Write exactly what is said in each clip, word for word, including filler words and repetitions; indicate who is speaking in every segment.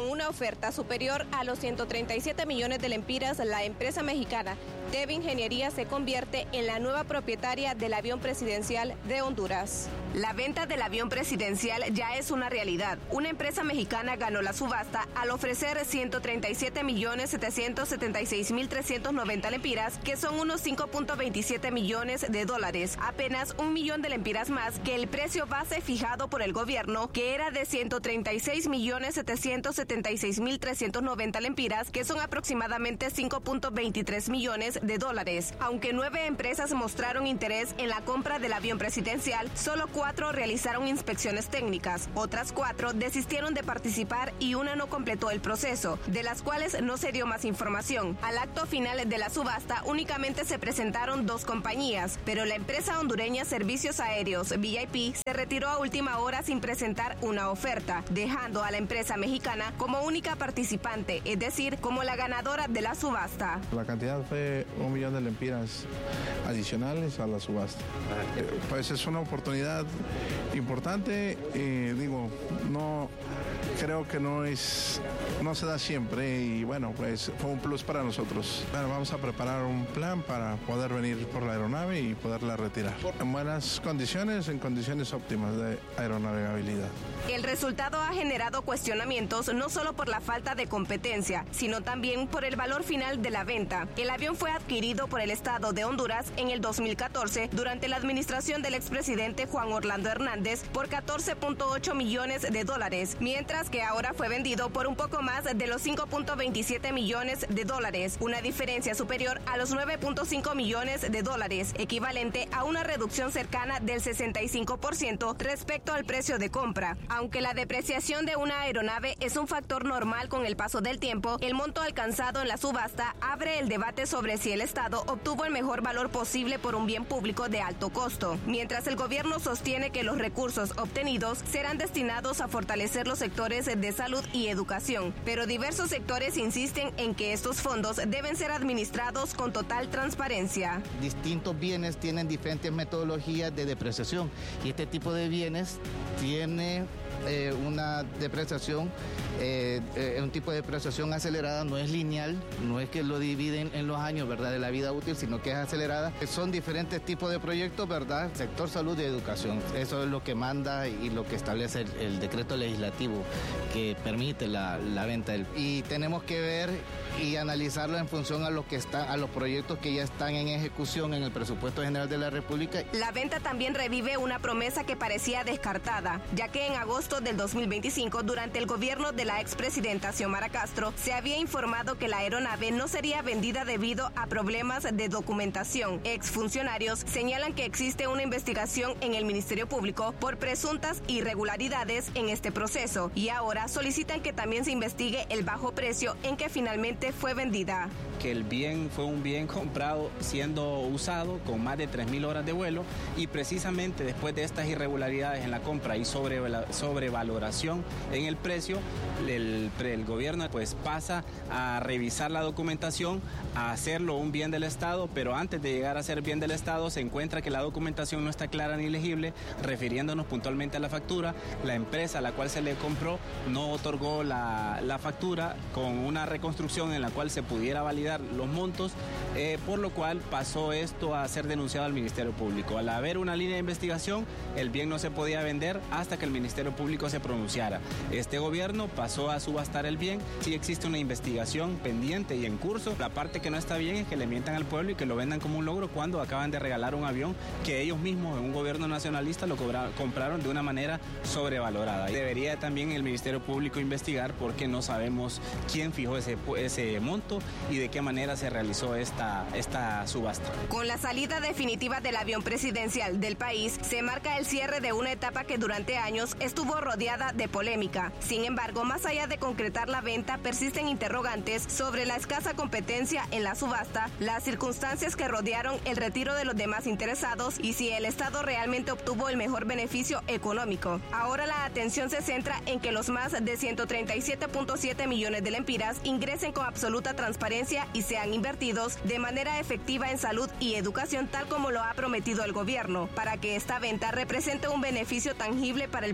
Speaker 1: Con una oferta superior a los ciento treinta y siete millones de lempiras, la empresa mexicana Dev Ingeniería se convierte en la nueva propietaria del avión presidencial de Honduras. La venta del avión presidencial ya es una realidad. Una empresa mexicana ganó la subasta al ofrecer ciento treinta y siete millones setecientos setenta y seis mil trescientos noventa lempiras, que son unos cinco punto veintisiete millones de dólares, apenas un millón de lempiras más que el precio base fijado por el gobierno, que era de ciento treinta y seis millones setecientos setenta y seis mil trescientos noventa lempiras, que son aproximadamente cinco punto veintitrés millones de dólares. Aunque nueve empresas mostraron interés en la compra del avión presidencial, solo cuatro realizaron inspecciones técnicas, otras cuatro desistieron de participar y una no completó el proceso, de las cuales no se dio más información. Al acto final de la subasta únicamente se presentaron dos compañías, pero la empresa hondureña Servicios Aéreos V I P se retiró a última hora sin presentar una oferta, dejando a la empresa mexicana como única participante, es decir, como la ganadora de la subasta.
Speaker 2: La cantidad fue un millón de lempiras adicionales a la subasta. Pues es una oportunidad importante, eh, digo, no creo que no es, no se da siempre y bueno, pues fue un plus para nosotros. Bueno, vamos a preparar un plan para poder venir por la aeronave y poderla retirar. En buenas condiciones, en condiciones óptimas de aeronavegabilidad.
Speaker 1: El resultado ha generado cuestionamientos no solo por la falta de competencia, sino también por el valor final de la venta. El avión fue adquirido por el Estado de Honduras en el dos mil catorce durante la administración del expresidente Juan Orlando Hernández por catorce punto ocho millones de dólares, mientras que ahora fue vendido por un poco más de los cinco punto veintisiete millones de dólares, una diferencia superior a los nueve punto cinco millones de dólares, equivalente a una reducción cercana del sesenta y cinco por ciento respecto al precio de compra. Aunque la depreciación de una aeronave es un factor normal con el paso del tiempo, el monto alcanzado en la subasta abre el debate sobre si el Estado obtuvo el mejor valor posible por un bien público de alto costo, mientras el gobierno sostiene que los recursos obtenidos serán destinados a fortalecer los sectores de salud y educación, pero diversos sectores insisten en que estos fondos deben ser administrados con total transparencia.
Speaker 3: Distintos bienes tienen diferentes metodologías de depreciación y este tipo de bienes tiene eh, una depreciación, eh, eh, un tipo de depreciación acelerada, no es lineal, no es que lo dividen en los años, ¿verdad?, de la vida útil, sino que es acelerada. Son diferentes tipos de proyectos, ¿verdad? Sector salud y educación, eso es lo que manda y lo que establece el, el decreto legislativo que permite la, la venta del, y tenemos que ver y analizarlo en función a lo que está, a los proyectos que ya están en ejecución en el presupuesto general de la República.
Speaker 1: La venta también revive una promesa que parecía descartada, ya que en agosto del dos mil veinticinco, durante el gobierno de la expresidenta Xiomara Castro, se había informado que la aeronave no sería vendida debido a problemas de documentación. Exfuncionarios señalan que existe una investigación en el Ministerio Público por presuntas irregularidades en este proceso y ahora solicitan que también se investigue el bajo precio en que finalmente fue vendida.
Speaker 4: Que el bien fue un bien comprado siendo usado con más de tres mil horas de vuelo y precisamente después de estas irregularidades en la compra y sobre, sobrevaloración en el precio, el, el gobierno pues pasa a revisar la documentación, a hacerlo un bien del Estado, pero antes de llegar a ser bien del Estado se encuentra que la documentación no está clara ni legible, refiriéndonos puntualmente a la factura. La empresa a la cual se le compró no otorgó la, la factura con una reconstrucción en la cual se pudiera validar los montos, eh, por lo cual pasó esto a ser denunciado al Ministerio Público. Al haber una línea de investigación, el bien no se podía vender hasta que el Ministerio Público se pronunciara. Este gobierno pasó a subastar el bien. Sí existe una investigación pendiente y en curso. La parte que no está bien es que le mientan al pueblo y que lo vendan como un logro cuando acaban de regalar un avión que ellos mismos, en un gobierno nacionalista, lo cobra, compraron de una manera sobrevalorada. Debería también el Ministerio Público investigar porque no sabemos quién fijó ese, ese monto y de qué manera se realizó esta, esta subasta.
Speaker 1: Con la salida definitiva del avión presidencial del país, se marca el cierre de una etapa que durante años estuvo rodeada de polémica. Sin embargo, más allá de concretar la venta, persisten interrogantes sobre la escasa competencia en la subasta, las circunstancias que rodearon el retiro de los demás interesados y si el Estado realmente obtuvo el mejor beneficio económico. Ahora la atención se centra en que los más de ciento treinta y siete punto siete millones de lempiras ingresen con absoluta transparencia y sean invertidos de manera efectiva en salud y educación, tal como lo ha prometido el gobierno, para que esta venta represente un beneficio tangible para el pueblo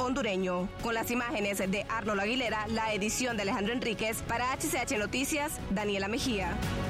Speaker 1: hondureño. Con las imágenes de Arnold Aguilera, la edición de Alejandro Enríquez, para H C H Noticias, Daniela Mejía.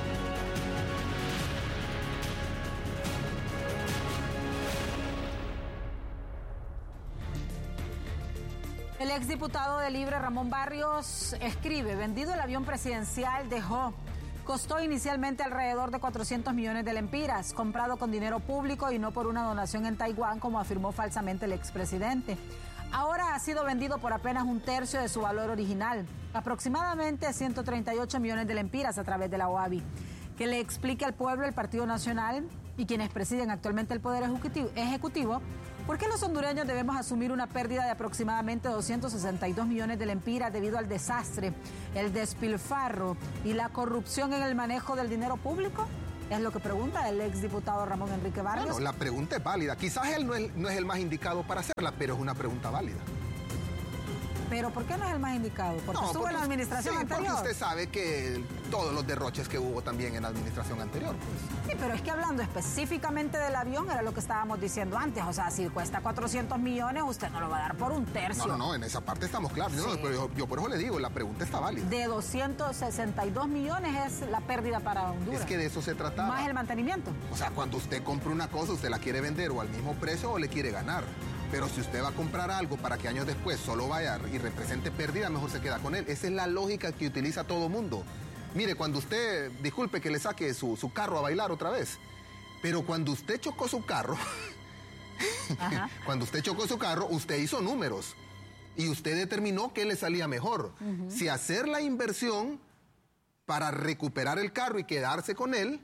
Speaker 5: El exdiputado de Libre, Ramón Barrios, escribe: vendido el avión presidencial dejó. Costó inicialmente alrededor de cuatrocientos millones de lempiras, comprado con dinero público y no por una donación en Taiwán, como afirmó falsamente el expresidente. Ahora ha sido vendido por apenas un tercio de su valor original, aproximadamente ciento treinta y ocho millones de lempiras a través de la O A B I. Que le explique al pueblo, el Partido Nacional y quienes presiden actualmente el Poder Ejecutivo, ejecutivo ¿por qué los hondureños debemos asumir una pérdida de aproximadamente doscientos sesenta y dos millones de lempiras debido al desastre, el despilfarro y la corrupción en el manejo del dinero público? Es lo que pregunta el exdiputado Ramón Enrique Barrios.
Speaker 6: Bueno, la pregunta es válida. Quizás él no es, no es el más indicado para hacerla, pero es una pregunta válida.
Speaker 5: ¿Pero por qué no es el más indicado? ¿Porque
Speaker 6: no,
Speaker 5: estuvo
Speaker 6: porque,
Speaker 5: en la administración
Speaker 6: sí,
Speaker 5: anterior?
Speaker 6: Porque usted sabe que todos los derroches que hubo también en la administración anterior. Pues.
Speaker 5: Sí, pero es que hablando específicamente del avión, era lo que estábamos diciendo antes. O sea, si cuesta cuatrocientos millones, usted no lo va a dar por un tercio.
Speaker 6: No, no, no, en esa parte estamos claros. Sí. No, pero yo, yo por eso le digo, la pregunta está válida.
Speaker 5: De doscientos sesenta y dos millones es la pérdida para Honduras.
Speaker 6: Es que de eso se trataba.
Speaker 5: Más el mantenimiento.
Speaker 6: O sea, cuando usted compra una cosa, usted la quiere vender o al mismo precio o le quiere ganar. Pero si usted va a comprar algo para que años después solo vaya y represente pérdida, mejor se queda con él. Esa es la lógica que utiliza todo mundo. Mire, cuando usted, disculpe que le saque su, su carro a bailar otra vez, pero cuando usted chocó su carro, cuando usted chocó su carro, usted hizo números y usted determinó qué le salía mejor. Uh-huh. Si hacer la inversión para recuperar el carro y quedarse con él,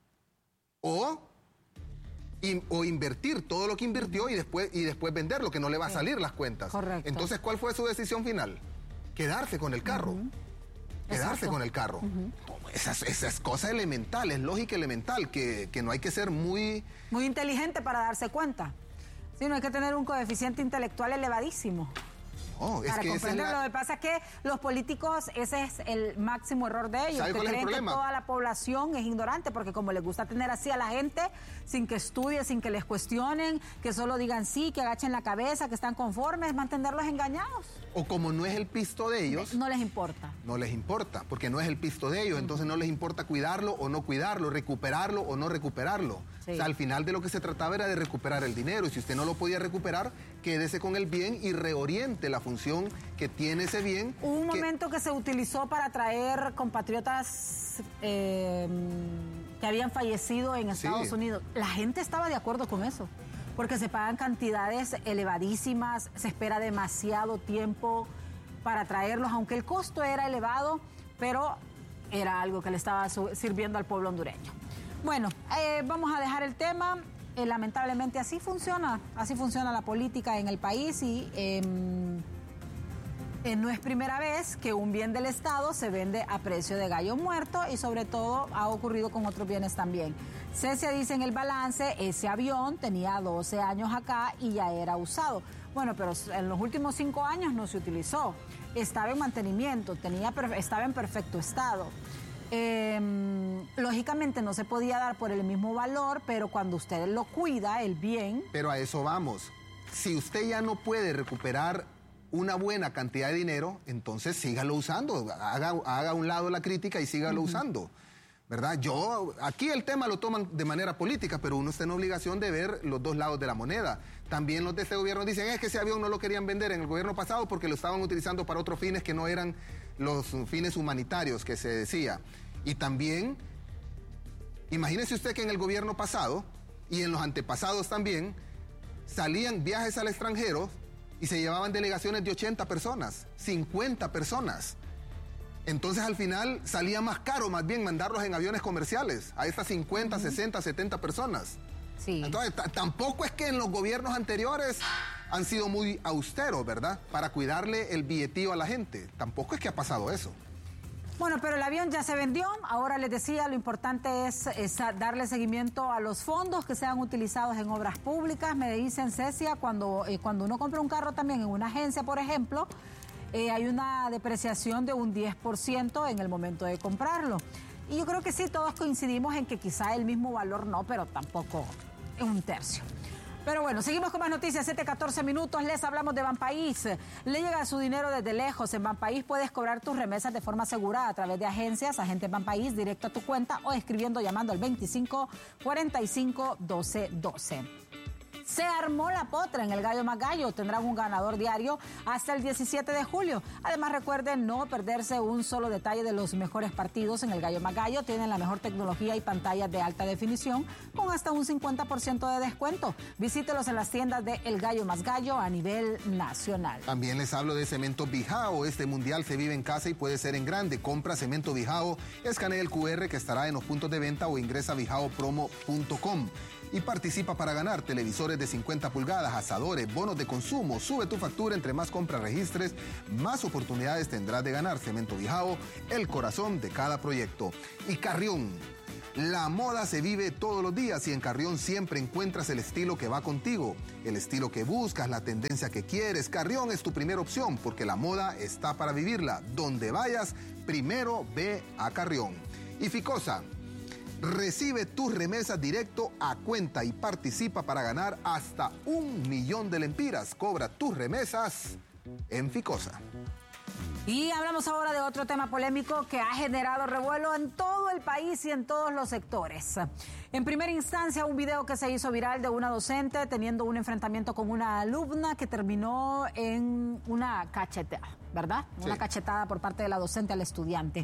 Speaker 6: o... In, o invertir todo lo que invirtió y después, y después venderlo, que no le va a salir las cuentas.
Speaker 5: Correcto.
Speaker 6: Entonces, ¿cuál fue su decisión final? Quedarse con el carro. Uh-huh. Quedarse Exacto. con el carro. Uh-huh. Esa, esa es cosa elemental, es lógica elemental, que, que no hay que ser muy...
Speaker 5: Muy inteligente para darse cuenta. Sí, no hay que tener un coeficiente intelectual elevadísimo.
Speaker 6: Oh, es
Speaker 5: para
Speaker 6: que
Speaker 5: comprenderlo.
Speaker 6: la...
Speaker 5: Lo que pasa es que los políticos, ese es el máximo error de ellos, que creen que toda la población es ignorante, porque como les gusta tener así a la gente, sin que estudien, sin que les cuestionen, que solo digan sí, que agachen la cabeza, que están conformes, mantenerlos engañados.
Speaker 6: O como no es el pisto de ellos...
Speaker 5: No les importa.
Speaker 6: No les importa, porque no es el pisto de ellos, uh-huh. entonces no les importa cuidarlo o no cuidarlo, recuperarlo o no recuperarlo. Sí. O sea, al final de lo que se trataba era de recuperar el dinero, y si usted no lo podía recuperar, quédese con el bien y reoriente la función que tiene ese bien.
Speaker 5: Hubo un
Speaker 6: que...
Speaker 5: momento que se utilizó para traer compatriotas eh, que habían fallecido en Estados sí. Unidos. La gente estaba de acuerdo con eso, porque se pagan cantidades elevadísimas, se espera demasiado tiempo para traerlos, aunque el costo era elevado, pero era algo que le estaba sirviendo al pueblo hondureño. Bueno, eh, vamos a dejar el tema. Eh, lamentablemente así funciona, así funciona la política en el país y eh, eh, no es primera vez que un bien del Estado se vende a precio de gallo muerto, y sobre todo ha ocurrido con otros bienes también. Cecia dice en el balance, ese avión tenía doce años acá y ya era usado. Bueno, pero en los últimos cinco años no se utilizó, estaba en mantenimiento, tenía, estaba en perfecto estado. Eh, lógicamente no se podía dar por el mismo valor, pero cuando usted lo cuida, el bien...
Speaker 6: Pero a eso vamos. Si usted ya no puede recuperar una buena cantidad de dinero, entonces sígalo usando. Haga, haga a un lado la crítica y sígalo uh-huh. usando. ¿Verdad? Yo, aquí el tema lo toman de manera política, pero uno está en obligación de ver los dos lados de la moneda. También los de este gobierno dicen, es que ese avión no lo querían vender en el gobierno pasado porque lo estaban utilizando para otros fines que no eran los fines humanitarios que se decía. Y también, imagínese usted que en el gobierno pasado y en los antepasados también, salían viajes al extranjero y se llevaban delegaciones de ochenta personas, cincuenta personas. Entonces al final salía más caro más bien mandarlos en aviones comerciales a estas cincuenta, uh-huh. sesenta, setenta personas.
Speaker 5: Sí.
Speaker 6: Entonces tampoco es que en los gobiernos anteriores han sido muy austeros, ¿verdad? Para cuidarle el billetío a la gente. Tampoco es que ha pasado eso.
Speaker 5: Bueno, pero el avión ya se vendió. Ahora les decía, lo importante es, es darle seguimiento a los fondos que sean utilizados en obras públicas. Me dicen, Cecia, cuando, eh, cuando uno compra un carro también en una agencia, por ejemplo, Eh, hay una depreciación de un diez por ciento en el momento de comprarlo. Y yo creo que sí, todos coincidimos en que quizá el mismo valor no, pero tampoco un tercio. Pero bueno, seguimos con más noticias, siete catorce minutos, les hablamos de Banpaís. Le llega su dinero desde lejos. En Banpaís puedes cobrar tus remesas de forma segura a través de agencias, agentes Banpaís, directo a tu cuenta o escribiendo llamando al veinticinco cuarenta y cinco doce doce. Se armó la potra en el Gallo Más Gallo. Tendrán un ganador diario hasta el diecisiete de julio. Además, recuerden no perderse un solo detalle de los mejores partidos en el Gallo Más Gallo. Tienen la mejor tecnología y pantallas de alta definición con hasta un cincuenta por ciento de descuento. Visítelos en las tiendas de El Gallo Más Gallo a nivel nacional.
Speaker 6: También les hablo de Cemento Bijao. Este mundial se vive en casa y puede ser en grande. Compra Cemento Bijao, escanea el cu erre que estará en los puntos de venta o ingresa a bijao promo punto com. Y participa para ganar televisores de cincuenta pulgadas, asadores, bonos de consumo. Sube tu factura, entre más compras registres, más oportunidades tendrás de ganar. Cemento Bijao, el corazón de cada proyecto. Y Carrión. La moda se vive todos los días y en Carrión siempre encuentras el estilo que va contigo. El estilo que buscas, la tendencia que quieres. Carrión es tu primera opción porque la moda está para vivirla. Donde vayas, primero ve a Carrión. Y Ficosa. Recibe tus remesas directo a cuenta y participa para ganar hasta un millón de lempiras. Cobra tus remesas en Ficosa.
Speaker 5: Y hablamos ahora de otro tema polémico que ha generado revuelo en todo el país y en todos los sectores. En primera instancia, un video que se hizo viral de una docente teniendo un enfrentamiento con una alumna que terminó en una cachetada, ¿verdad? Sí. Una cachetada por parte de la docente al estudiante.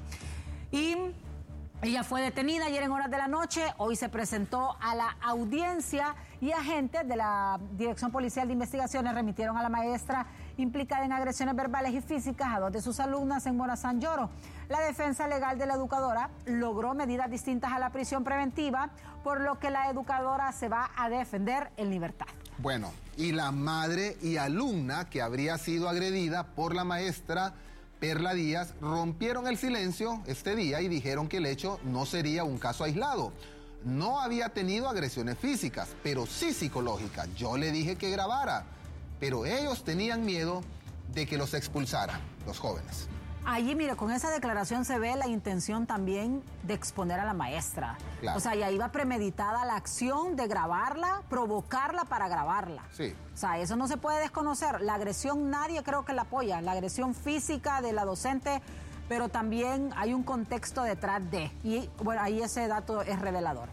Speaker 5: Y ella fue detenida ayer en horas de la noche, hoy se presentó a la audiencia y agentes de la Dirección Policial de Investigaciones remitieron a la maestra implicada en agresiones verbales y físicas a dos de sus alumnas en Morazán Lloro. La defensa legal de la educadora logró medidas distintas a la prisión preventiva, por lo que la educadora se va a defender en libertad.
Speaker 6: Bueno, y la madre y alumna que habría sido agredida por la maestra Perla Díaz rompieron el silencio este día y dijeron que el hecho no sería un caso aislado. No había tenido agresiones físicas, pero sí psicológicas. Yo le dije que grabara, pero ellos tenían miedo de que los expulsara, los jóvenes.
Speaker 5: Allí, mire, con esa declaración se ve la intención también de exponer a la maestra. Claro. O sea, ya iba premeditada la acción de grabarla, provocarla para grabarla.
Speaker 6: Sí.
Speaker 5: O sea, eso no se puede desconocer. La agresión nadie creo que la apoya. La agresión física de la docente, pero también hay un contexto detrás de. Y bueno, ahí ese dato es revelador.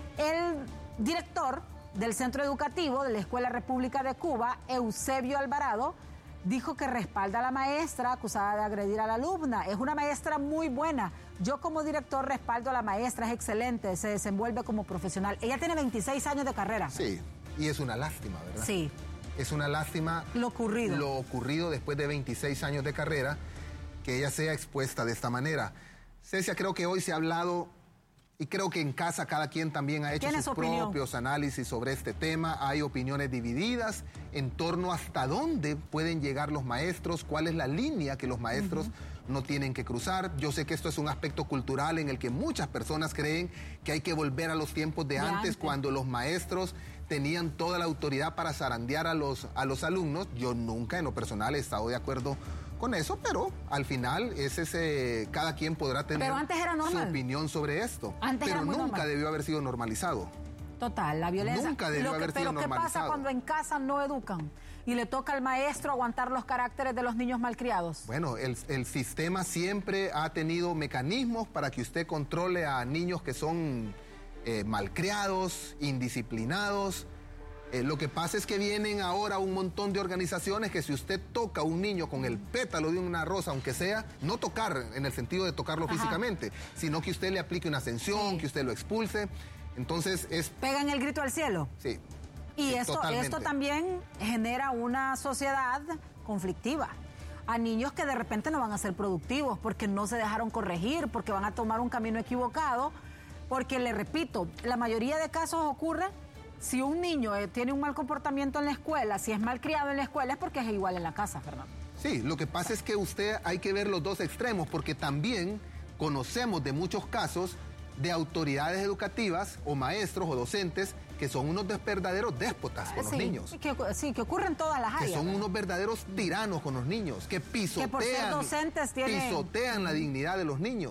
Speaker 5: El director del centro educativo de la Escuela República de Cuba, Eusebio Alvarado, dijo que respalda a la maestra acusada de agredir a la alumna. Es una maestra muy buena. Yo como director respaldo a la maestra, es excelente, se desenvuelve como profesional. Ella tiene veintiséis años de carrera.
Speaker 6: Sí, y es una lástima, ¿verdad?
Speaker 5: Sí.
Speaker 6: Es una lástima
Speaker 5: lo ocurrido.
Speaker 6: Lo ocurrido después de veintiséis años de carrera, que ella sea expuesta de esta manera. Cecia, creo que hoy se ha hablado, y creo que en casa cada quien también ha hecho sus propios análisis sobre este tema. Hay opiniones divididas en torno hasta dónde pueden llegar los maestros, cuál es la línea que los maestros uh-huh. no tienen que cruzar. Yo sé que esto es un aspecto cultural en el que muchas personas creen que hay que volver a los tiempos de, de antes, antes, cuando los maestros tenían toda la autoridad para zarandear a los, a los alumnos. Yo nunca en lo personal he estado de acuerdo con eso, pero al final es ese, cada quien podrá tener
Speaker 5: pero antes era normal.
Speaker 6: Su opinión sobre esto.
Speaker 5: Antes
Speaker 6: pero
Speaker 5: era muy
Speaker 6: nunca
Speaker 5: normal.
Speaker 6: Debió haber sido normalizado.
Speaker 5: Total, la violencia.
Speaker 6: Nunca debió
Speaker 5: que,
Speaker 6: haber
Speaker 5: pero
Speaker 6: sido normalizado.
Speaker 5: Pero ¿qué pasa cuando en casa no educan? Y le toca al maestro aguantar los caracteres de los niños malcriados.
Speaker 6: Bueno, el, el sistema siempre ha tenido mecanismos para que usted controle a niños que son eh, malcriados, indisciplinados. Eh, lo que pasa es que vienen ahora un montón de organizaciones que si usted toca a un niño con el pétalo de una rosa, aunque sea, no tocar en el sentido de tocarlo Ajá. físicamente, sino que usted le aplique una sanción, sí. que usted lo expulse. Entonces es...
Speaker 5: Pegan el grito al cielo.
Speaker 6: Sí.
Speaker 5: Y
Speaker 6: sí,
Speaker 5: esto, esto también genera una sociedad conflictiva. A niños que de repente no van a ser productivos porque no se dejaron corregir, porque van a tomar un camino equivocado, porque, le repito, la mayoría de casos ocurre si un niño tiene un mal comportamiento en la escuela, si es mal criado en la escuela, es porque es igual en la casa, Fernando.
Speaker 6: Sí, lo que pasa es que usted hay que ver los dos extremos, porque también conocemos de muchos casos de autoridades educativas o maestros o docentes que son unos verdaderos déspotas con
Speaker 5: sí,
Speaker 6: los niños.
Speaker 5: Sí que, sí, que ocurre en todas las áreas.
Speaker 6: Que son ¿verdad? Unos verdaderos tiranos con los niños, que pisotean,
Speaker 5: que por ser docentes tienen...
Speaker 6: pisotean la dignidad de los niños.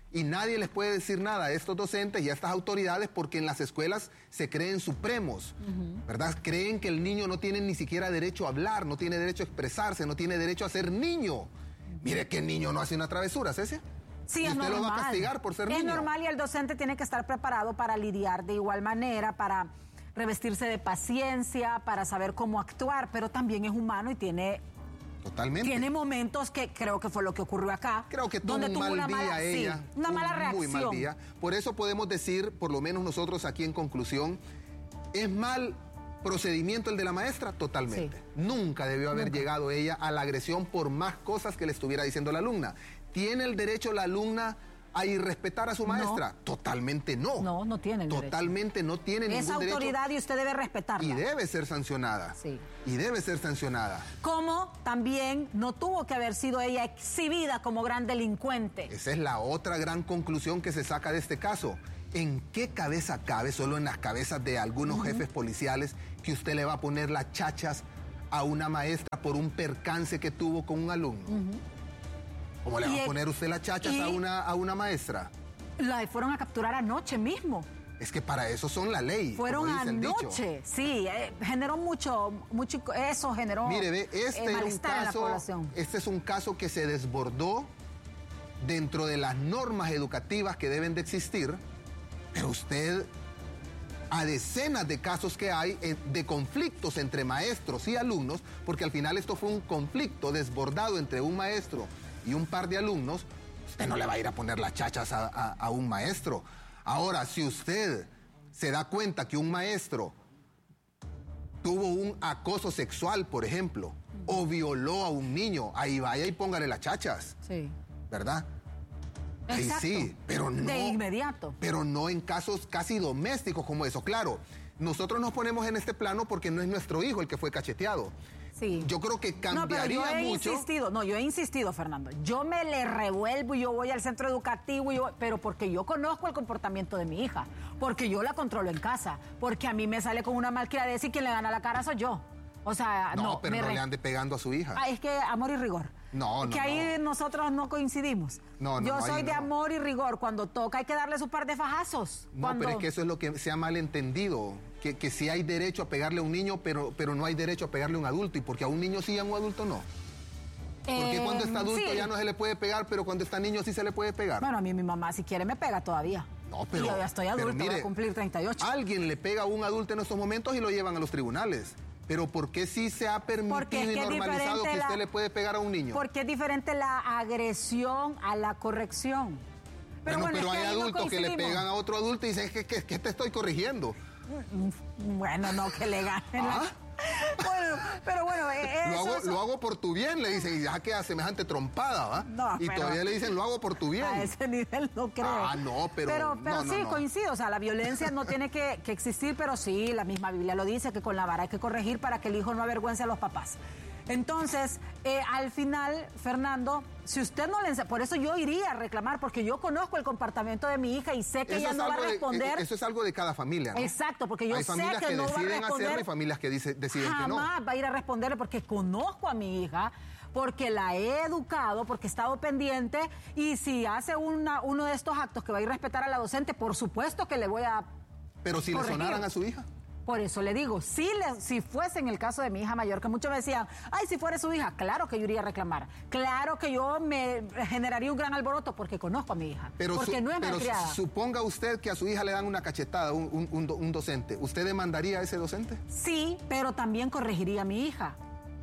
Speaker 6: Y nadie les puede decir nada a estos docentes y a estas autoridades porque en las escuelas se creen supremos, uh-huh. ¿verdad? Creen que el niño no tiene ni siquiera derecho a hablar, no tiene derecho a expresarse, no tiene derecho a ser niño. Mire que niño no hace una travesura, Cecia.
Speaker 5: Sí,
Speaker 6: y
Speaker 5: es
Speaker 6: usted
Speaker 5: normal.
Speaker 6: lo va a castigar por ser
Speaker 5: es
Speaker 6: niño.
Speaker 5: Es normal y el docente tiene que estar preparado para lidiar de igual manera, para revestirse de paciencia, para saber cómo actuar, pero también es humano y tiene...
Speaker 6: Totalmente.
Speaker 5: Tiene momentos que creo que fue lo que ocurrió acá.
Speaker 6: Creo que tuvo
Speaker 5: donde
Speaker 6: un
Speaker 5: tuvo
Speaker 6: mal
Speaker 5: una
Speaker 6: día
Speaker 5: mala,
Speaker 6: ella.
Speaker 5: Sí, una mala reacción.
Speaker 6: Muy mal día. Por eso podemos decir, por lo menos nosotros aquí en conclusión, ¿es mal procedimiento el de la maestra? Totalmente. Sí. Nunca debió haber Nunca. llegado ella a la agresión por más cosas que le estuviera diciendo la alumna. ¿Tiene el derecho la alumna a irrespetar a su maestra? No. Totalmente no.
Speaker 5: No, no tiene el
Speaker 6: Totalmente
Speaker 5: derecho.
Speaker 6: no tiene ningún derecho.
Speaker 5: Es autoridad y usted debe respetarla.
Speaker 6: Y debe ser sancionada.
Speaker 5: Sí.
Speaker 6: Y debe ser sancionada.
Speaker 5: Como también no tuvo que haber sido ella exhibida como gran delincuente.
Speaker 6: Esa es la otra gran conclusión que se saca de este caso. ¿En qué cabeza cabe, solo en las cabezas de algunos uh-huh. jefes policiales, que usted le va a poner las chachas a una maestra por un percance que tuvo con un alumno? Uh-huh. ¿Cómo le va a poner usted las chachas a una, a una maestra?
Speaker 5: La fueron a capturar anoche mismo.
Speaker 6: Es que para eso son la ley.
Speaker 5: Fueron anoche, sí, eh, generó mucho, mucho, eso generó
Speaker 6: Mire, ve, este,
Speaker 5: eh,
Speaker 6: es un caso, este es un caso que se desbordó dentro de las normas educativas que deben de existir, pero usted, a decenas de casos que hay eh, de conflictos entre maestros y alumnos, porque al final esto fue un conflicto desbordado entre un maestro y un par de alumnos, usted no le va a ir a poner las chachas a, a, a un maestro. Ahora, si usted se da cuenta que un maestro tuvo un acoso sexual, por ejemplo, o violó a un niño, ahí vaya y póngale las chachas.
Speaker 5: Sí.
Speaker 6: ¿Verdad?
Speaker 5: Exacto.
Speaker 6: Ahí sí, pero no.
Speaker 5: De inmediato.
Speaker 6: Pero no en casos casi domésticos como eso. Claro, nosotros nos ponemos en este plano porque no es nuestro hijo el que fue cacheteado.
Speaker 5: Sí.
Speaker 6: Yo creo que cambiaría
Speaker 5: no, pero yo he
Speaker 6: mucho.
Speaker 5: Insistido, no, yo he insistido, Fernando. Yo me le revuelvo y yo voy al centro educativo, y yo, pero porque yo conozco el comportamiento de mi hija, porque yo la controlo en casa, porque a mí me sale con una malcriadez y quien le gana la cara soy yo. O sea, no.
Speaker 6: No, pero
Speaker 5: me
Speaker 6: no
Speaker 5: re...
Speaker 6: le ande pegando a su hija.
Speaker 5: Ah, es que amor y rigor.
Speaker 6: No, no.
Speaker 5: Que ahí
Speaker 6: no.
Speaker 5: nosotros no coincidimos.
Speaker 6: No, no,
Speaker 5: Yo
Speaker 6: no,
Speaker 5: soy de
Speaker 6: no.
Speaker 5: amor y rigor. Cuando toca hay que darle su par de fajazos.
Speaker 6: No,
Speaker 5: Cuando...
Speaker 6: pero es que eso es lo que se ha malentendido. Que, que sí hay derecho a pegarle a un niño, pero, pero no hay derecho a pegarle a un adulto. Y porque a un niño sí y a un adulto no. Porque eh, cuando está adulto sí. ya no se le puede pegar, pero cuando está niño sí se le puede pegar.
Speaker 5: Bueno, a mí mi mamá si quiere me pega todavía.
Speaker 6: No, pero...
Speaker 5: Y yo ya estoy adulto,
Speaker 6: mire,
Speaker 5: voy a cumplir treinta y ocho.
Speaker 6: Alguien le pega a un adulto en estos momentos y lo llevan a los tribunales. Pero ¿por qué sí se ha permitido y normalizado que la, usted le puede pegar a un niño?
Speaker 5: Porque es diferente la agresión a la corrección.
Speaker 6: Pero bueno, bueno, pero es hay adultos no que le pegan a otro adulto y dicen que, que, que te estoy corrigiendo.
Speaker 5: Bueno, no, que le ganen.
Speaker 6: ¿Ah?
Speaker 5: Bueno, pero bueno, eso,
Speaker 6: lo, hago,
Speaker 5: eso...
Speaker 6: lo hago por tu bien, le dicen, y ya queda semejante trompada, ¿va?
Speaker 5: No,
Speaker 6: y
Speaker 5: pero...
Speaker 6: todavía le dicen, lo hago por tu bien.
Speaker 5: A ese nivel no creo.
Speaker 6: Ah, no, pero...
Speaker 5: Pero, pero
Speaker 6: no,
Speaker 5: sí,
Speaker 6: no, no.
Speaker 5: coincido, o sea, la violencia no tiene que, que existir, pero sí, la misma Biblia lo dice, que con la vara hay que corregir para que el hijo no avergüence a los papás. Entonces, eh, al final, Fernando, si usted no le enseña, por eso yo iría a reclamar, porque yo conozco el comportamiento de mi hija y sé que
Speaker 6: eso
Speaker 5: ella no va a responder.
Speaker 6: De, eso es algo de cada familia, ¿no?
Speaker 5: Exacto, porque yo
Speaker 6: Hay
Speaker 5: sé
Speaker 6: familias
Speaker 5: que,
Speaker 6: que
Speaker 5: no va a
Speaker 6: deciden
Speaker 5: responder.
Speaker 6: hacerlo y familias que dice, deciden
Speaker 5: jamás
Speaker 6: que no.
Speaker 5: Jamás va a ir a responderle porque conozco a mi hija, porque la he educado, porque he estado pendiente, y si hace una, uno de estos actos que va a ir a respetar a la docente, por supuesto que le voy a
Speaker 6: Pero si
Speaker 5: corregir.
Speaker 6: le sonaran a su hija.
Speaker 5: Por eso le digo, si, le, si fuese en el caso de mi hija mayor, que muchos me decían, ay, si fuera su hija, claro que yo iría a reclamar. Claro que yo me generaría un gran alboroto porque conozco a mi hija.
Speaker 6: Pero
Speaker 5: porque
Speaker 6: su,
Speaker 5: no es
Speaker 6: pero
Speaker 5: malcriada.
Speaker 6: Suponga usted que a su hija le dan una cachetada, un, un, un, un docente. ¿Usted demandaría a ese docente?
Speaker 5: Sí, pero también corregiría a mi hija.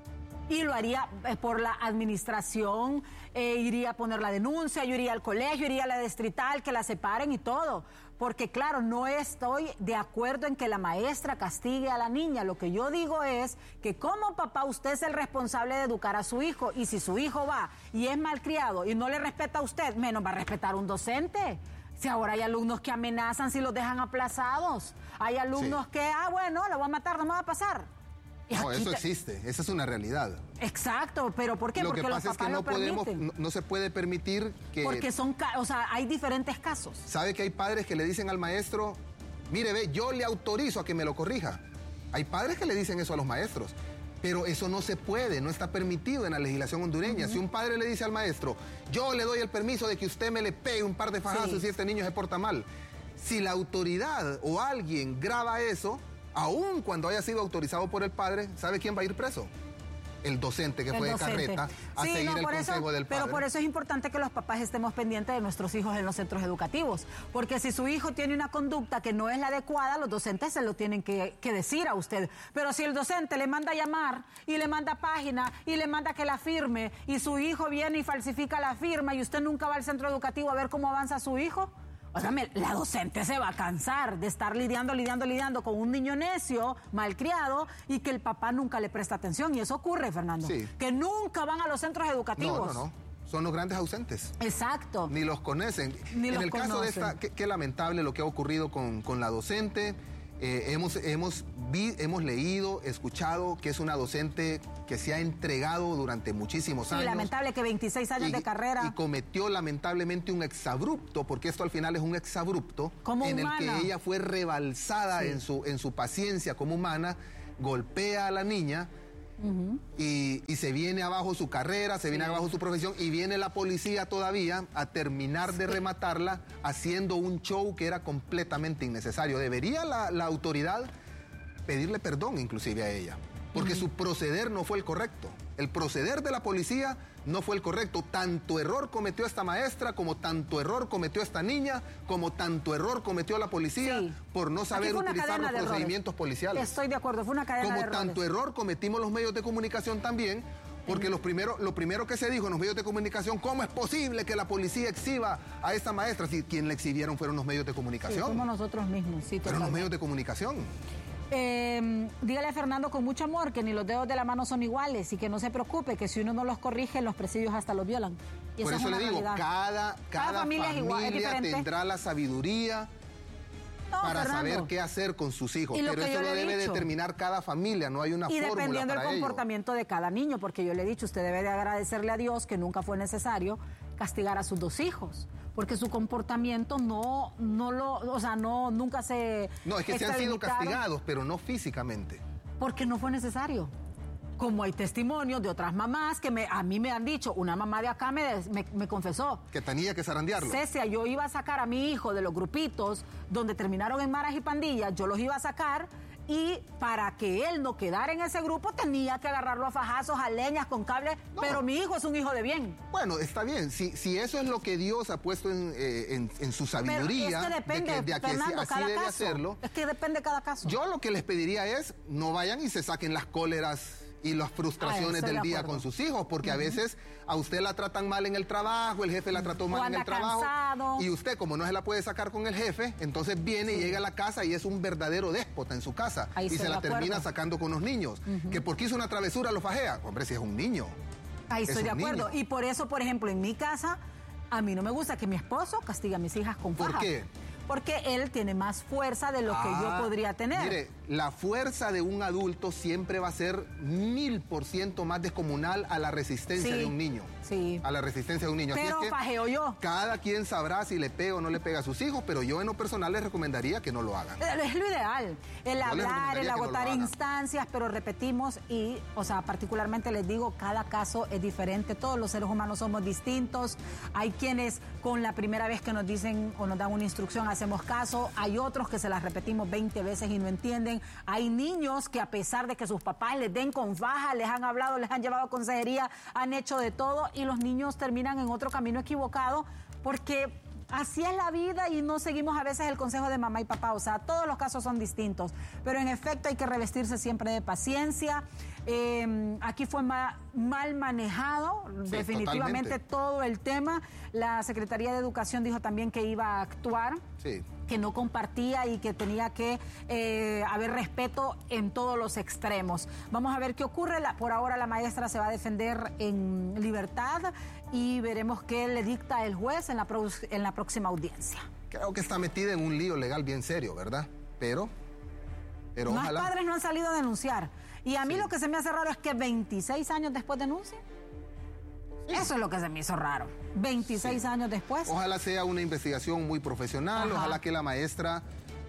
Speaker 5: Y lo haría eh, por la administración, eh, iría a poner la denuncia, yo iría al colegio, iría a la distrital, que la separen y todo. Porque claro, no estoy de acuerdo en que la maestra castigue a la niña. Lo que yo digo es que como papá usted es el responsable de educar a su hijo. Y si su hijo va y es malcriado y no le respeta a usted, menos va a respetar a un docente. Si ahora hay alumnos que amenazan si los dejan aplazados. Hay alumnos sí. que, ah, bueno, lo voy a matar, no me va a pasar.
Speaker 6: No, eso te... existe, esa es una realidad.
Speaker 5: Exacto, pero ¿por qué?
Speaker 6: Lo
Speaker 5: Porque
Speaker 6: que pasa
Speaker 5: los
Speaker 6: es que no podemos,
Speaker 5: permiten.
Speaker 6: no, no se puede permitir que...
Speaker 5: Porque son, o sea, hay diferentes casos.
Speaker 6: ¿Sabe que hay padres que le dicen al maestro, mire, ve, yo le autorizo a que me lo corrija? Hay padres que le dicen eso a los maestros. Pero eso no se puede, no está permitido en la legislación hondureña. Uh-huh. Si un padre le dice al maestro, yo le doy el permiso de que usted me le pegue un par de fajazos sí. si este niño se porta mal. Si la autoridad o alguien graba eso, aun cuando haya sido autorizado por el padre, ¿sabe quién va a ir preso? El docente que el fue docente. de carreta a sí, seguir no, el consejo
Speaker 5: eso,
Speaker 6: del padre.
Speaker 5: Pero por eso es importante que los papás estemos pendientes de nuestros hijos en los centros educativos, porque si su hijo tiene una conducta que no es la adecuada, los docentes se lo tienen que, que decir a usted. Pero si el docente le manda a llamar y le manda página y le manda que la firme y su hijo viene y falsifica la firma y usted nunca va al centro educativo a ver cómo avanza su hijo, o sea, la docente se va a cansar de estar lidiando, lidiando, lidiando con un niño necio, malcriado, y que el papá nunca le presta atención. Y eso ocurre, Fernando.
Speaker 6: Sí.
Speaker 5: Que nunca van a los centros educativos.
Speaker 6: No, no, no. Son los grandes ausentes.
Speaker 5: Exacto.
Speaker 6: Ni los conocen.
Speaker 5: Ni
Speaker 6: en
Speaker 5: los
Speaker 6: el caso
Speaker 5: conocen.
Speaker 6: de esta, qué, qué lamentable lo que ha ocurrido con, con la docente. Eh, hemos, hemos, vi, hemos leído, escuchado que es una docente que se ha entregado durante muchísimos años.
Speaker 5: Sí, lamentable que veintiséis años
Speaker 6: y,
Speaker 5: de carrera.
Speaker 6: Y cometió lamentablemente un exabrupto, porque esto al final es un exabrupto
Speaker 5: como
Speaker 6: en
Speaker 5: humana.
Speaker 6: el que ella fue rebalsada sí. en, su, en su paciencia como humana, golpea a la niña. Uh-huh. y, y se viene abajo su carrera, se viene sí. abajo su profesión y viene la policía todavía a terminar sí. de rematarla haciendo un show que era completamente innecesario. Debería la, la autoridad pedirle perdón inclusive a ella, porque uh-huh. su proceder no fue el correcto. El proceder de la policía no fue el correcto. Tanto error cometió esta maestra, como tanto error cometió esta niña, como tanto error cometió la policía sí. por no saber utilizar los procedimientos
Speaker 5: errores.
Speaker 6: policiales.
Speaker 5: Estoy de acuerdo, fue una cadena
Speaker 6: como
Speaker 5: de errores.
Speaker 6: Como tanto error cometimos los medios de comunicación también, porque los primero, lo primero que se dijo en los medios de comunicación, ¿cómo es posible que la policía exhiba a esta maestra? Si quien la exhibieron fueron los medios de comunicación.
Speaker 5: Sí, somos nosotros mismos, sí,
Speaker 6: fueron los medios de comunicación.
Speaker 5: Eh, dígale a Fernando con mucho amor que ni los dedos de la mano son iguales y que no se preocupe, que si uno no los corrige, en los presidios hasta los violan. Y
Speaker 6: Por eso le digo, cada, cada, cada familia, familia es igual, es tendrá la sabiduría no, para Fernando. saber qué hacer con sus hijos, pero eso lo debe dicho, determinar cada familia, no hay una
Speaker 5: y
Speaker 6: fórmula para ello.
Speaker 5: Y dependiendo del comportamiento de cada niño, porque yo le he dicho, usted debe de agradecerle a Dios que nunca fue necesario castigar a sus dos hijos, porque su comportamiento no, no lo, o sea, no, nunca se...
Speaker 6: No, es que se han sido castigados, pero no físicamente.
Speaker 5: Porque no fue necesario. Como hay testimonios de otras mamás que me, a mí me han dicho, una mamá de acá me, me, me confesó.
Speaker 6: Que tenía que zarandearlo.
Speaker 5: Cecia, yo iba a sacar a mi hijo de los grupitos donde terminaron en maras y pandillas, yo los iba a sacar y para que él no quedara en ese grupo tenía que agarrarlo a fajazos, a leñas, con cables, no. pero mi hijo es un hijo de bien.
Speaker 6: Bueno, está bien, si, si eso es lo que Dios ha puesto en, eh, en, en su sabiduría,
Speaker 5: pero es que depende,
Speaker 6: de que, de que
Speaker 5: Fernando,
Speaker 6: así,
Speaker 5: cada
Speaker 6: así debe
Speaker 5: caso.
Speaker 6: hacerlo.
Speaker 5: Es que depende de cada caso.
Speaker 6: Yo lo que les pediría es, no vayan y se saquen las cóleras y las frustraciones
Speaker 5: Ay,
Speaker 6: del
Speaker 5: de
Speaker 6: día con sus hijos, porque uh-huh. a veces a usted la tratan mal en el trabajo, el jefe la trató mal en el trabajo,
Speaker 5: cansado.
Speaker 6: y usted como no se la puede sacar con el jefe, entonces viene sí. y llega a la casa y es un verdadero déspota en su casa,
Speaker 5: Ahí
Speaker 6: y se la termina sacando con los niños, uh-huh. que porque hizo una travesura lo fajea. Hombre, si es un niño.
Speaker 5: Ahí estoy de acuerdo,
Speaker 6: niño.
Speaker 5: Y por eso, por ejemplo, en mi casa, a mí no me gusta que mi esposo castigue a mis hijas con fajas.
Speaker 6: ¿Por qué?
Speaker 5: Porque él tiene más fuerza de lo
Speaker 6: ah,
Speaker 5: que yo podría tener.
Speaker 6: Mire, la fuerza de un adulto siempre va a ser mil por ciento más descomunal a la resistencia
Speaker 5: sí,
Speaker 6: de un niño.
Speaker 5: Sí.
Speaker 6: A la resistencia de un niño.
Speaker 5: Pero
Speaker 6: Así es que
Speaker 5: fajeo yo.
Speaker 6: Cada quien sabrá si le pega o no le pega a sus hijos, pero yo en lo personal les recomendaría que no lo hagan.
Speaker 5: Es lo ideal. El
Speaker 6: yo
Speaker 5: hablar, el agotar
Speaker 6: no
Speaker 5: instancias, pero repetimos y, o sea, particularmente les digo, cada caso es diferente. Todos los seres humanos somos distintos. Hay quienes con la primera vez que nos dicen o nos dan una instrucción hacemos caso. Hay otros que se las repetimos veinte veces y no entienden. Hay niños que a pesar de que sus papás les den con faja, les han hablado, les han llevado a consejería, han hecho de todo y los niños terminan en otro camino equivocado porque así es la vida y no seguimos a veces el consejo de mamá y papá. O sea, todos los casos son distintos, pero en efecto hay que revestirse siempre de paciencia. Eh, aquí fue ma mal manejado, sí, definitivamente totalmente. Todo el tema. La Secretaría de Educación dijo también que iba a actuar.
Speaker 6: Sí.
Speaker 5: Que no compartía y que tenía que eh, haber respeto en todos los extremos. Vamos a ver qué ocurre. La, por ahora la maestra se va a defender en libertad y veremos qué le dicta el juez en la, pro, en la próxima audiencia.
Speaker 6: Creo que está metida en un lío legal bien serio, ¿verdad? Pero, pero
Speaker 5: Más
Speaker 6: ojalá...
Speaker 5: padres no han salido a denunciar. Y a mí
Speaker 6: sí.
Speaker 5: lo que se me hace raro es que veintiséis años después denuncien. Sí. Eso es lo que se me hizo raro. veintiséis sí. años después.
Speaker 6: Ojalá sea una investigación muy profesional, Ajá. ojalá que la maestra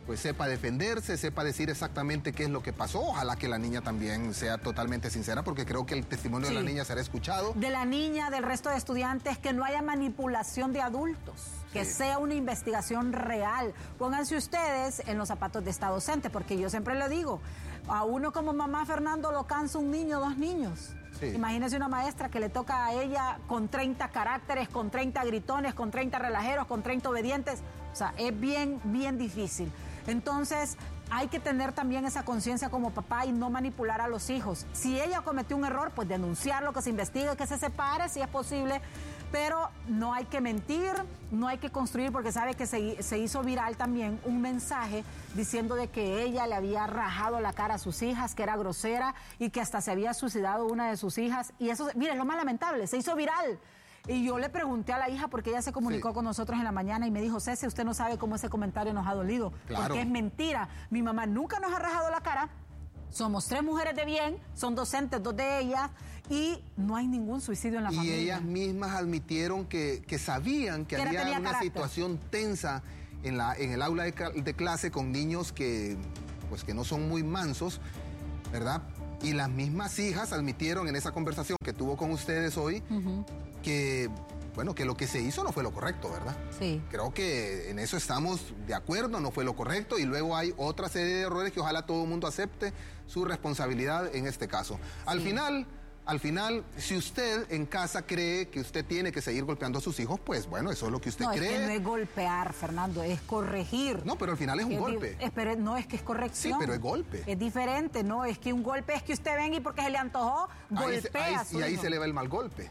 Speaker 6: pues sepa defenderse, sepa decir exactamente qué es lo que pasó. Ojalá que la niña también sea totalmente sincera, porque creo que el testimonio sí. de la niña será escuchado.
Speaker 5: De la niña, del resto de estudiantes, que no haya manipulación de adultos, que sí. sea una investigación real. Pónganse ustedes en los zapatos de esta docente, porque yo siempre le digo, a uno como mamá, Fernando, lo cansa un niño, dos niños. Sí. Imagínese una maestra que le toca a ella con treinta caracteres, con treinta gritones, con treinta relajeros, con treinta obedientes. O sea, es bien, bien difícil. Entonces, hay que tener también esa conciencia como papá y no manipular a los hijos. Si ella cometió un error, pues denunciarlo, que se investigue, que se separe si es posible, pero no hay que mentir, no hay que construir, porque sabe que se, se hizo viral también un mensaje diciendo de que ella le había rajado la cara a sus hijas, que era grosera y que hasta se había suicidado una de sus hijas. Y eso, mire, es lo más lamentable, se hizo viral. Y yo le pregunté a la hija, porque ella se comunicó sí. con nosotros en la mañana y me dijo, Ceci, usted no sabe cómo ese comentario nos ha dolido, claro. porque es mentira. Mi mamá nunca nos ha rajado la cara, somos tres mujeres de bien, son docentes, dos de ellas, y no hay ningún suicidio en la
Speaker 6: y
Speaker 5: familia.
Speaker 6: Y ellas mismas admitieron que, que sabían que, que había una carácter. situación tensa en, la, en el aula de, de clase con niños que, pues, que no son muy mansos, ¿verdad? Y las mismas hijas admitieron en esa conversación que tuvo con ustedes hoy, uh-huh. que, bueno, que lo que se hizo no fue lo correcto, ¿verdad?
Speaker 5: Sí.
Speaker 6: Creo que en eso estamos de acuerdo, no fue lo correcto, y luego hay otra serie de errores que ojalá todo el mundo acepte su responsabilidad en este caso. Al sí. final... Al final, si usted en casa cree que usted tiene que seguir golpeando a sus hijos, pues bueno, eso es lo que usted
Speaker 5: no,
Speaker 6: cree.
Speaker 5: No, es que no es golpear, Fernando, es corregir.
Speaker 6: No, pero al final es un
Speaker 5: es
Speaker 6: golpe.
Speaker 5: Es, pero no, es que es corrección.
Speaker 6: Sí, pero es golpe.
Speaker 5: Es diferente, no, es que un golpe es que usted venga y porque se le antojó, golpea
Speaker 6: ahí, ahí,
Speaker 5: a su
Speaker 6: Y ahí
Speaker 5: hijo.
Speaker 6: se le va el mal golpe.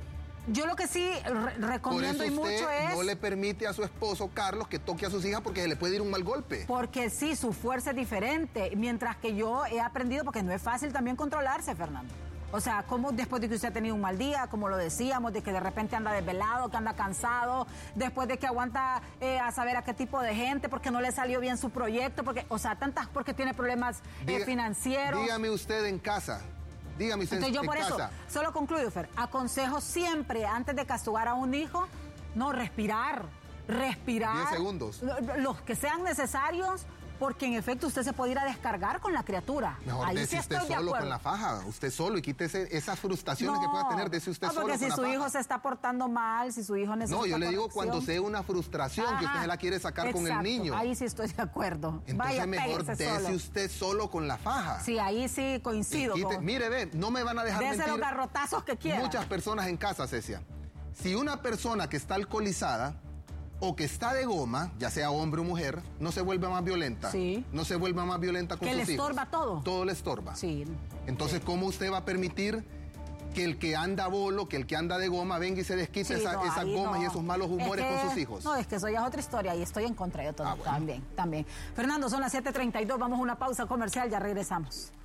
Speaker 5: Yo lo que sí re recomiendo
Speaker 6: Por eso
Speaker 5: y
Speaker 6: usted
Speaker 5: mucho es...
Speaker 6: no le permite a su esposo, Carlos, que toque a sus hijas porque se le puede ir un mal golpe.
Speaker 5: Porque sí, su fuerza es diferente, mientras que yo he aprendido, porque no es fácil también controlarse, Fernando. O sea, como después de que usted ha tenido un mal día, como lo decíamos, de que de repente anda desvelado, que anda cansado, después de que aguanta eh, a saber a qué tipo de gente, porque no le salió bien su proyecto, porque, o sea, tantas, porque tiene problemas
Speaker 6: Diga,
Speaker 5: eh, financieros.
Speaker 6: Dígame usted en casa, dígame usted
Speaker 5: Entonces,
Speaker 6: en
Speaker 5: yo por
Speaker 6: casa.
Speaker 5: eso, solo concluyo, Fer, aconsejo siempre, antes de castigar a un hijo, no, respirar, respirar.
Speaker 6: diez segundos.
Speaker 5: Los que sean necesarios. Porque en efecto usted se puede ir a descargar con la criatura.
Speaker 6: Mejor
Speaker 5: Ahí
Speaker 6: dese
Speaker 5: sí
Speaker 6: usted
Speaker 5: estoy
Speaker 6: solo
Speaker 5: de
Speaker 6: con la faja, usted solo, y quítese esas frustraciones
Speaker 5: no,
Speaker 6: que pueda tener, dese usted
Speaker 5: no,
Speaker 6: solo
Speaker 5: porque
Speaker 6: con
Speaker 5: si
Speaker 6: la
Speaker 5: su
Speaker 6: faja.
Speaker 5: hijo se está portando mal, si su hijo necesita
Speaker 6: No, yo le digo
Speaker 5: corrección.
Speaker 6: cuando sea una frustración, Ajá, que usted se la quiere sacar
Speaker 5: exacto,
Speaker 6: con el niño.
Speaker 5: Ahí sí estoy de acuerdo.
Speaker 6: Entonces
Speaker 5: Vaya,
Speaker 6: mejor dese
Speaker 5: solo.
Speaker 6: usted solo con la faja.
Speaker 5: Sí, ahí sí coincido.
Speaker 6: Quite,
Speaker 5: con...
Speaker 6: Mire, ve, no me van a dejar
Speaker 5: Dese
Speaker 6: mentir.
Speaker 5: los garrotazos que quiera.
Speaker 6: Muchas personas en casa, Cecia. Si una persona que está alcoholizada o que está de goma, ya sea hombre o mujer, no se vuelve más violenta.
Speaker 5: Sí.
Speaker 6: No se vuelve más violenta con
Speaker 5: que
Speaker 6: sus
Speaker 5: le estorba
Speaker 6: hijos.
Speaker 5: todo.
Speaker 6: Todo le estorba.
Speaker 5: Sí.
Speaker 6: Entonces,
Speaker 5: sí.
Speaker 6: ¿cómo usted va a permitir que el que anda bolo, que el que anda de goma, venga y se desquite sí, esa,
Speaker 5: no,
Speaker 6: esas gomas
Speaker 5: no.
Speaker 6: y esos malos humores
Speaker 5: es que,
Speaker 6: con sus hijos?
Speaker 5: No, es que eso ya es otra historia y estoy en contra de todo. Ah, bueno. También, también. Fernando, son las siete treinta y dos, vamos a una pausa comercial, ya regresamos.